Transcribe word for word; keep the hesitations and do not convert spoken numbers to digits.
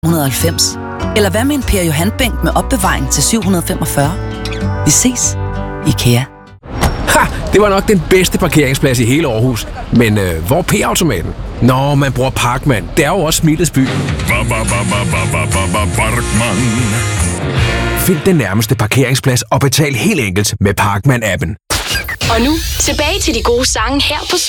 et hundrede og halvfems? Eller hvad med en Per Johan-bænk med opbevaring til syv hundrede og femogfyrre? Vi ses. IKEA. Ha! Det var nok den bedste parkeringsplads i hele Aarhus. Men øh, hvor er P-automaten? Nå, man bruger Parkman. Det er jo også smilets by. Parkman. Find den nærmeste parkeringsplads og betal helt enkelt med Parkman-appen. Og nu tilbage til de gode sange her på